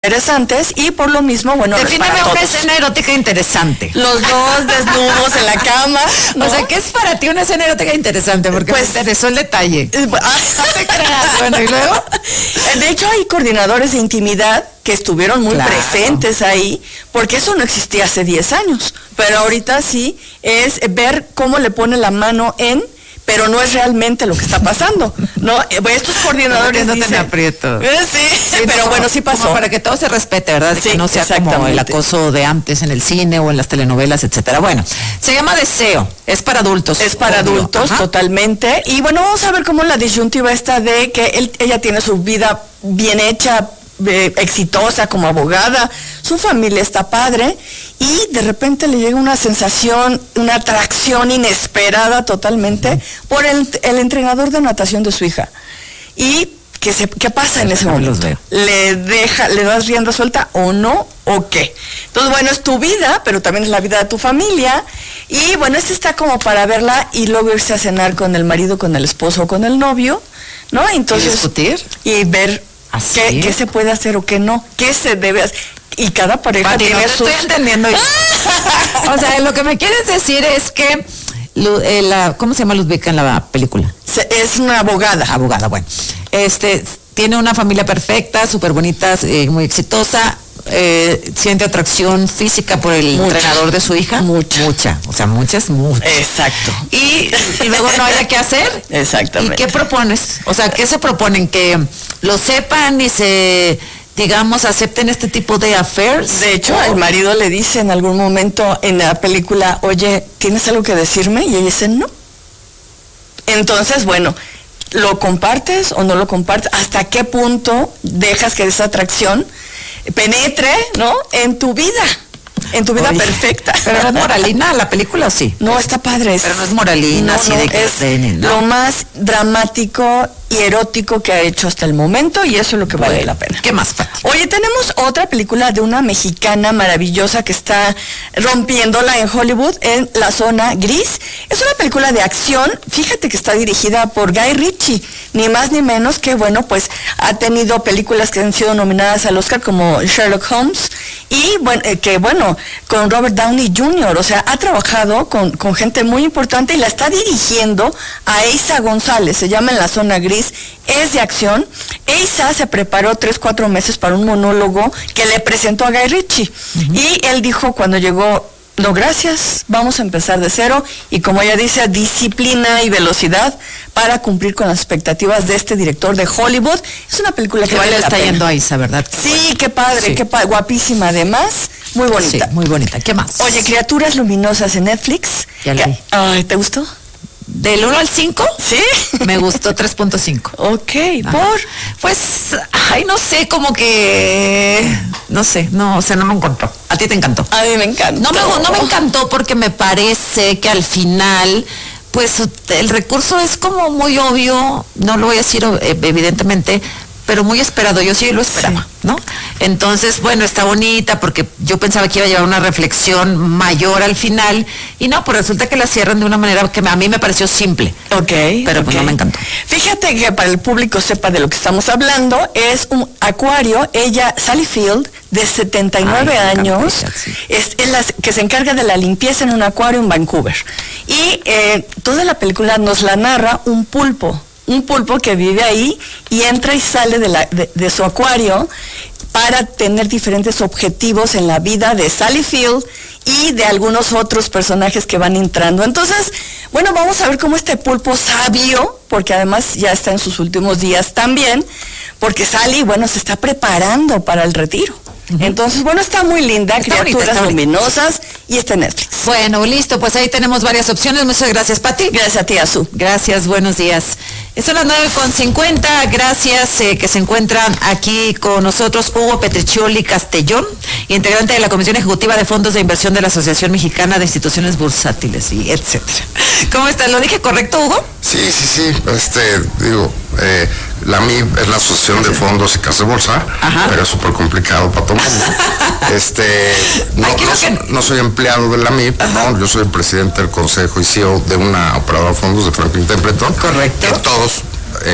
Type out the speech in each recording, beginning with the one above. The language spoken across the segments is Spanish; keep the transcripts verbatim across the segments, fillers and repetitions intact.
interesantes y por lo mismo, bueno, defíneme una escena erótica interesante. Los dos desnudos en la cama, ¿no? O sea, ¿qué es para ti una escena erótica interesante? Porque pues, me interesó el detalle. Eh, ah, no te creas. Bueno, y luego. De hecho, hay coordinadores de intimidad que estuvieron muy claro. presentes ahí, porque eso no existía hace diez años. Pero ahorita sí es ver cómo le pone la mano en, pero no es realmente lo que está pasando, ¿no? Estos coordinadores no dicen, te aprieto. Eh, sí, sí, pero no, bueno, sí pasó. Como para que todo se respete, ¿verdad? De sí, que no sea como el acoso de antes en el cine o en las telenovelas, etcétera. Bueno, se llama Deseo, es para adultos. Es para obvio. adultos, ajá. Totalmente. Y bueno, vamos a ver cómo la disyuntiva está de que él, ella tiene su vida bien hecha, eh, exitosa como abogada, su familia está padre, y de repente le llega una sensación, una atracción inesperada totalmente uh-huh. por el, el entrenador de natación de su hija. Y ¿qué, se, qué pasa en ese momento? ¿Le deja, le das rienda suelta o no? ¿O qué? Entonces, bueno, es tu vida, pero también es la vida de tu familia. Y bueno, este está como para verla y luego irse a cenar con el marido, con el esposo o con el novio, ¿no? Entonces, ¿y discutir? Y ver qué, qué se puede hacer o qué no, qué se debe hacer. Y cada pareja Pati, tiene no te sus... estoy entendiendo. O sea, lo que me quieres decir es que eh, la, ¿cómo se llama Ludwika en la película? Es una abogada. Abogada, bueno. Este, tiene una familia perfecta, súper bonita, eh, muy exitosa. Eh, siente atracción física por el mucha. entrenador de su hija. Mucha. Mucha. O sea, muchas, muchas. Exacto. Y, y luego no haya qué hacer. Exactamente. ¿Y qué propones? O sea, ¿qué se proponen? Que lo sepan y se... digamos, acepten este tipo de affairs. De hecho, el marido le dice en algún momento en la película, oye, ¿tienes algo que decirme? Y ella dice, no. Entonces, bueno, ¿lo compartes o no lo compartes? ¿Hasta qué punto dejas que esa atracción penetre, ¿no? En tu vida, en tu vida Oye, perfecta. Pero no es moralina la película, ¿o sí? No, está padre. Pero no es moralina, no, así no, de que es den, ¿no? Lo más dramático y erótico que ha hecho hasta el momento, y eso es lo que vale bueno, la pena. ¿Qué más, Pati? Oye, tenemos otra película de una mexicana maravillosa que está rompiéndola en Hollywood, en La Zona Gris. Es una película de acción, fíjate que está dirigida por Guy Ritchie, ni más ni menos que, bueno, pues ha tenido películas que han sido nominadas al Oscar como Sherlock Holmes, y bueno, eh, que bueno, con Robert Downey junior, o sea, ha trabajado con, con gente muy importante y la está dirigiendo a Eiza González, se llama En la Zona Gris. Es de acción. Eiza se preparó tres, cuatro meses para un monólogo que le presentó a Guy Ritchie. Uh-huh. Y él dijo cuando llegó, no, gracias, vamos a empezar de cero. Y como ella dice, disciplina y velocidad para cumplir con las expectativas de este director de Hollywood. Es una película que vale la está pena. Yendo a Eiza, ¿verdad? Sí, bueno. qué padre, sí. qué padre, guapísima además. Muy bonita. Sí, muy bonita. ¿Qué más? Oye, Criaturas Luminosas en Netflix. Ya la vi. Ay, ¿te gustó? ¿Del uno al cinco? Sí. Me gustó tres punto cinco. Ok, Ajá. ¿por? Pues, ay, no sé, como que... No sé, no, o sea, no me encantó. ¿A ti te encantó? A mí me encantó. No me, no me encantó porque me parece que al final... Pues el recurso es como muy obvio, no lo voy a decir evidentemente, pero muy esperado, yo sí lo esperaba, sí. ¿no? Entonces, bueno, está bonita porque yo pensaba que iba a llevar una reflexión mayor al final y no, pues resulta que la cierran de una manera que a mí me pareció simple. Ok. Pero okay. pues no me encantó. Fíjate que para el público sepa de lo que estamos hablando, es un acuario, ella, Sally Field, de setenta y nueve Ay, años, ella, sí. es, es la que se encarga de la limpieza en un acuario en Vancouver. Y eh, toda la película nos la narra un pulpo. Un pulpo que vive ahí y entra y sale de, la, de, de su acuario para tener diferentes objetivos en la vida de Sally Field y de algunos otros personajes que van entrando. Entonces, bueno, vamos a ver cómo este pulpo sabio, porque además ya está en sus últimos días también, porque Sally, bueno, se está preparando para el retiro. Uh-huh. Entonces, bueno, está muy linda, está Criaturas bonita, Luminosas, y está en Netflix. Bueno, listo, pues ahí tenemos varias opciones. Muchas gracias, Pati. Gracias a ti, Azú. Gracias, buenos días. Son las nueve con cincuenta, gracias eh, que se encuentran aquí con nosotros Hugo Petriccioli Castellón, integrante de la Comisión Ejecutiva de Fondos de Inversión de la Asociación Mexicana de Instituciones Bursátiles y etcétera. ¿Cómo estás? ¿Lo dije correcto, Hugo? Sí, sí, sí, este, digo, eh, la M I B es la Asociación de Fondos y Casas de Bolsa, Ajá. pero es súper complicado para todo el mundo. Este, no, no, que... no soy empleado de la M I B, no, yo soy el presidente del Consejo y C E O de una operadora de fondos de Franklin Templeton. Correcto. Que todos, eh, pues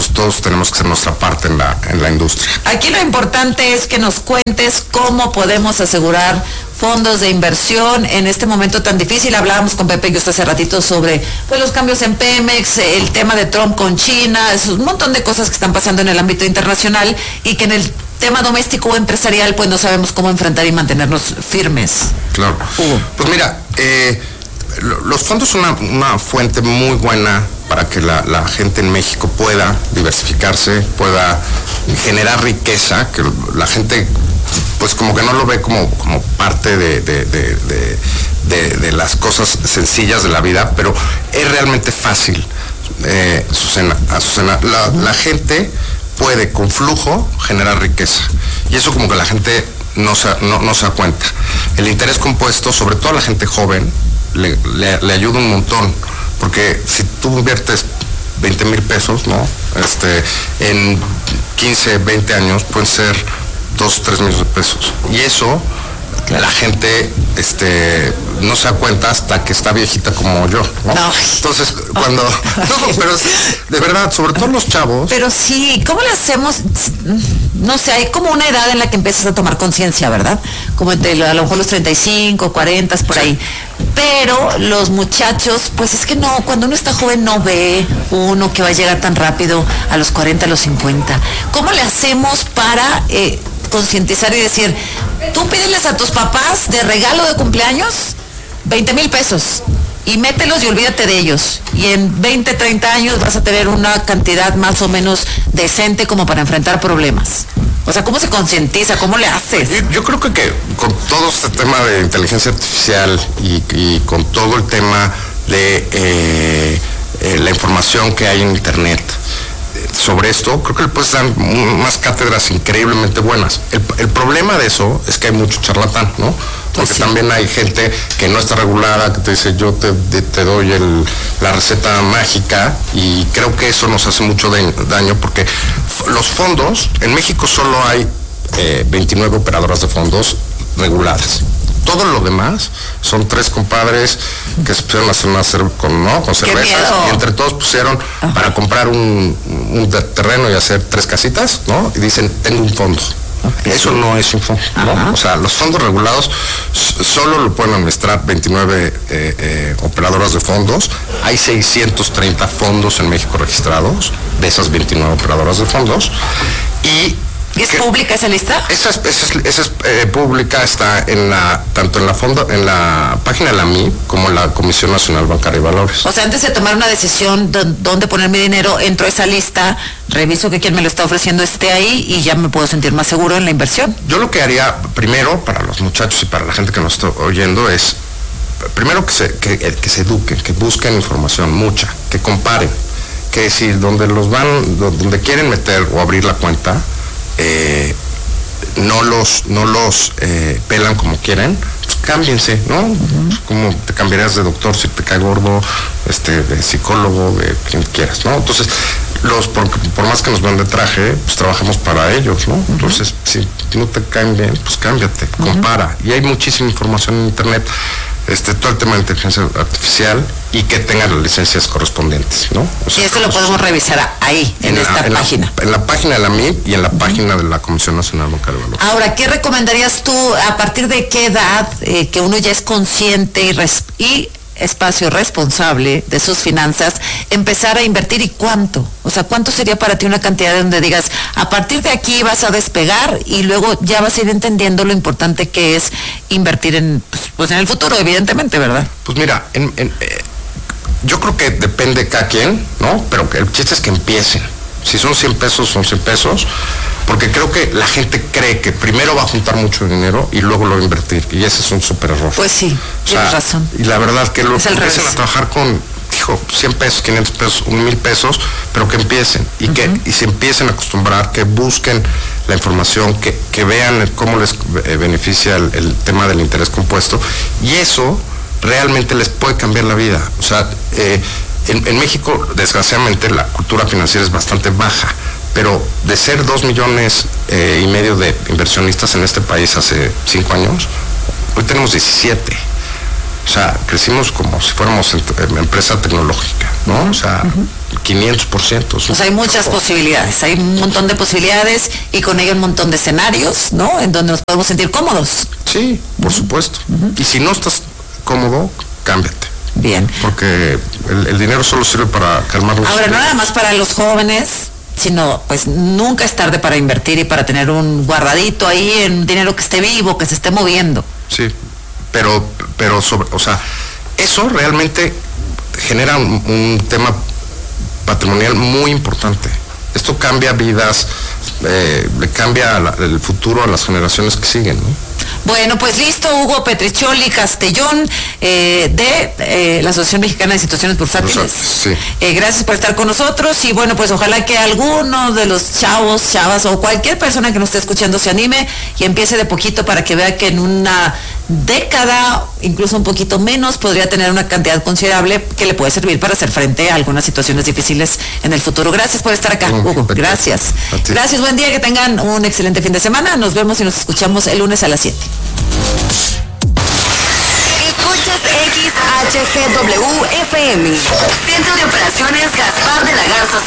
pues todos tenemos que hacer nuestra parte en la, en la industria. Aquí lo importante es que nos cuentes cómo podemos asegurar fondos de inversión en este momento tan difícil. Hablábamos con Pepe y usted hace ratito sobre pues, los cambios en Pemex, el tema de Trump con China, es un montón de cosas que están pasando en el ámbito internacional y que en el tema doméstico o empresarial pues no sabemos cómo enfrentar y mantenernos firmes. Claro. Uh. Pues mira, eh, los fondos son una, una fuente muy buena para que la, la gente en México pueda diversificarse, pueda generar riqueza, que la gente pues como que no lo ve como, como parte de, de, de, de, de, de las cosas sencillas de la vida, pero es realmente fácil, eh, Azucena, Azucena. La, la gente puede con flujo generar riqueza y eso como que la gente no se, no, no se da cuenta. El interés compuesto, sobre todo a la gente joven, le, le, le ayuda un montón, porque si tú inviertes veinte mil pesos, ¿no? Este, en quince, veinte años pueden ser dos, tres millones de pesos. Y eso, claro, la gente este, no se da cuenta hasta que está viejita como yo, ¿no? No. Entonces, cuando... No, pero de verdad, sobre todo los chavos... Pero sí, ¿cómo le hacemos? No sé, hay como una edad en la que empiezas a tomar conciencia, ¿verdad? Como entre a lo mejor los treinta y cinco, cuarenta, por ahí. Pero los muchachos, pues es que no, cuando uno está joven no ve uno que va a llegar tan rápido a los cuarenta, a los cincuenta. ¿Cómo le hacemos para... Eh, concientizar y decir, tú pídeles a tus papás de regalo de cumpleaños veinte mil pesos y mételos y olvídate de ellos y en veinte, treinta años vas a tener una cantidad más o menos decente como para enfrentar problemas? O sea, ¿cómo se concientiza? ¿Cómo le haces? Yo, yo creo que, que con todo este tema de inteligencia artificial y, y con todo el tema de eh, eh, la información que hay en internet sobre esto, creo que le puedes dar unas cátedras increíblemente buenas. El, el problema de eso es que hay mucho charlatán, ¿no? Porque pues sí, también hay gente que no está regulada, que te dice yo te, te, te doy el, la receta mágica, y creo que eso nos hace mucho de, daño, porque los fondos, en México solo hay eh, veintinueve operadoras de fondos reguladas. Todo lo demás son tres compadres que se pusieron a hacer una cer con, ¿no? con cervezas y entre todos pusieron Ajá. para comprar un, un terreno y hacer tres casitas, ¿no? Y dicen, tengo un fondo. Okay. Eso no es un fondo, ¿no? O sea, los fondos regulados solo lo pueden administrar veintinueve eh, eh, operadoras de fondos. Hay seiscientos treinta fondos en México registrados, de esas veintinueve operadoras de fondos. Y ¿Y es pública esa lista? Esa es, esa es, esa es eh, pública, está en la, tanto en la fondo, en la página de la M I B como en la Comisión Nacional Bancaria y Valores. O sea, antes de tomar una decisión de dónde poner mi dinero, entro a esa lista, reviso que quien me lo está ofreciendo esté ahí y ya me puedo sentir más seguro en la inversión. Yo lo que haría primero para los muchachos y para la gente que nos está oyendo es, primero que se, que, que se eduquen, que busquen información, mucha, que comparen, que si donde los van, donde quieren meter o abrir la cuenta, Eh, no los no los eh, pelan como quieren, pues cámbiense, ¿no? Uh-huh. Como te cambiarías de doctor si te cae gordo, este, de psicólogo, de quien quieras, ¿no? Entonces, los por, por más que nos van de traje, pues trabajamos para ellos, ¿no? Uh-huh. Entonces, si no te caen bien, pues cámbiate, uh-huh. compara. Y hay muchísima información en internet. Este, todo el tema de inteligencia artificial y que tengan las licencias correspondientes, ¿no? O sea, y eso lo podemos revisar ahí, en, en esta la, en página. La, en la página de la M I B y en la uh-huh. página de la Comisión Nacional Bancaria de Valores. Ahora, ¿qué recomendarías tú, a partir de qué edad, eh, que uno ya es consciente y, res y espacio responsable de sus finanzas, empezar a invertir y cuánto? O sea, ¿cuánto sería para ti una cantidad donde digas, a partir de aquí vas a despegar y luego ya vas a ir entendiendo lo importante que es invertir en, pues, pues en el futuro, evidentemente, ¿verdad? Pues mira, en, en, eh, yo creo que depende de cada quien, ¿no? Pero que el chiste es que empiecen. Si son cien pesos, son cien pesos, porque creo que la gente cree que primero va a juntar mucho dinero y luego lo va a invertir, y ese es un súper error. Pues sí, o tienes sea, razón. Y la verdad que lo empiecen a trabajar con, dijo, cien pesos, quinientos pesos, un mil pesos, pero que empiecen, y uh-huh. que y se empiecen a acostumbrar, que busquen la información, que, que vean cómo les eh, beneficia el, el tema del interés compuesto, y eso realmente les puede cambiar la vida. O sea, eh, En, en México, desgraciadamente, la cultura financiera es bastante baja, pero de ser dos millones eh, y medio de inversionistas en este país hace cinco años, hoy tenemos diecisiete. O sea, crecimos como si fuéramos en, en empresa tecnológica, ¿no? O sea, uh-huh. quinientos por ciento. O sea, hay muchas posibilidades, hay un montón de posibilidades y con ello un montón de escenarios, ¿no? En donde nos podemos sentir cómodos. Sí, por uh-huh. supuesto. Uh-huh. Y si no estás cómodo, cámbiate. Bien. Porque el, el dinero solo sirve para calmar los... Ahora, no nada más para los jóvenes, sino pues nunca es tarde para invertir y para tener un guardadito ahí en dinero que esté vivo, que se esté moviendo. Sí, pero, pero sobre, o sea, eso realmente genera un, un tema patrimonial muy importante. Esto cambia vidas, eh, le cambia la, el futuro a las generaciones que siguen, ¿no? Bueno, pues listo, Hugo Petricholi Castellón, eh, de eh, la Asociación Mexicana de Instituciones Bursátiles. Sí. Eh, gracias por estar con nosotros y bueno, pues ojalá que alguno de los chavos, chavas o cualquier persona que nos esté escuchando se anime y empiece de poquito para que vea que en una década, incluso un poquito menos, podría tener una cantidad considerable que le puede servir para hacer frente a algunas situaciones difíciles en el futuro. Gracias por estar acá, Hugo. Gracias. Gracias, buen día, que tengan un excelente fin de semana. Nos vemos y nos escuchamos el lunes a las siete. Escuchas X H G W F M, Centro de Operaciones Gaspar de la Garza.